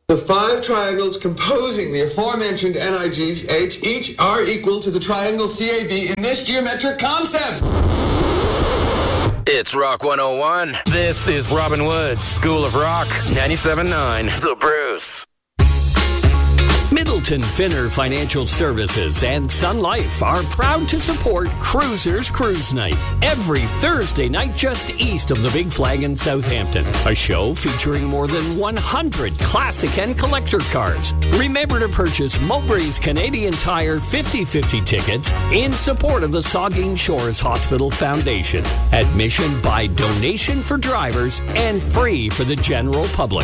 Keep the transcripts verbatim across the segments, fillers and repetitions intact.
The five triangles composing the aforementioned N I G H each are equal to the triangle C A B in this geometric concept. It's Rock one oh one. This is Robin Woods, School of Rock, ninety-seven point nine, The Bruce. Middleton Finner Financial Services and Sun Life are proud to support Cruisers Cruise Night every Thursday night just east of the Big Flag in Southampton. A show featuring more than one hundred classic and collector cars. Remember to purchase Mowbray's Canadian Tire fifty fifty tickets in support of the Saugeen Shores Hospital Foundation. Admission by donation for drivers and free for the general public.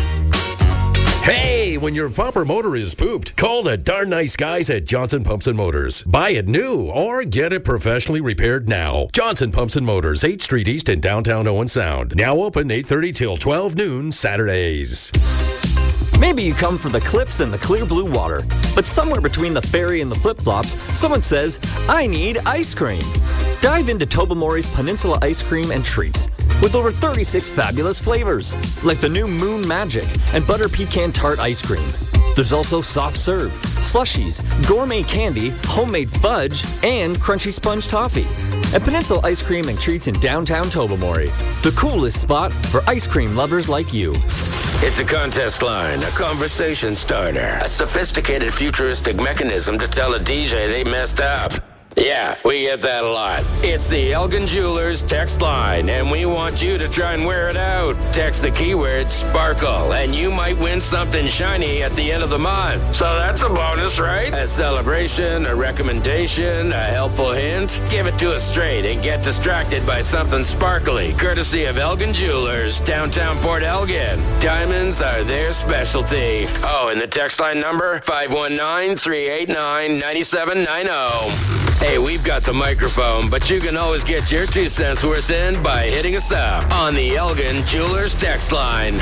Hey, when your bumper motor is pooped, call the darn nice guys at Johnson Pumps and Motors. Buy it new or get it professionally repaired now. Johnson Pumps and Motors, eighth Street East in downtown Owen Sound. Now open eight thirty till twelve noon Saturdays. Maybe you come for the cliffs and the clear blue water, but somewhere between the ferry and the flip-flops, someone says, I need ice cream. Dive into Tobermory's Peninsula Ice Cream and Treats with over thirty-six fabulous flavors, like the new Moon Magic and Butter Pecan Tart Ice Cream. There's also soft serve, slushies, gourmet candy, homemade fudge, and crunchy sponge toffee. At Peninsula Ice Cream and Treats in downtown Tobermory, the coolest spot for ice cream lovers like you. It's a contest line, a conversation starter, a sophisticated futuristic mechanism to tell a D J they messed up. Yeah, we get that a lot. It's the Elgin Jewelers text line, and we want you to try and wear it out. Text the keyword sparkle, and you might win something shiny at the end of the month. So that's a bonus, right? A celebration, a recommendation, a helpful hint. Give it to us straight and get distracted by something sparkly, courtesy of Elgin Jewelers, downtown Port Elgin. Diamonds are their specialty. Oh, and the text line number, five one nine, three eight nine, nine seven nine zero. Hey, we've got the microphone, but you can always get your two cents worth in by hitting us up on the Elgin Jewelers text line.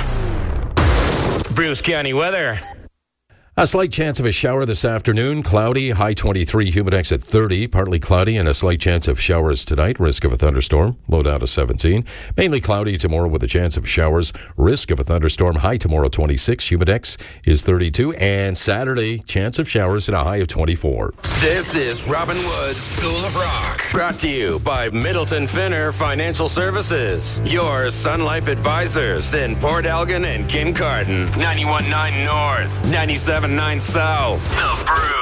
Bruce County weather. A slight chance of a shower this afternoon. Cloudy, high twenty-three, humidex at thirty. Partly cloudy and a slight chance of showers tonight. Risk of a thunderstorm, low down to seventeen. Mainly cloudy tomorrow with a chance of showers. Risk of a thunderstorm, high tomorrow twenty-six. Humidex is thirty-two. And Saturday, chance of showers and a high of twenty-four. This is Robin Woods School of Rock. Brought to you by Middleton Finner Financial Services. Your Sun Life advisors in Port Elgin and Kincardine. ninety-one point nine North, ninety-seven point nine South. The Brew.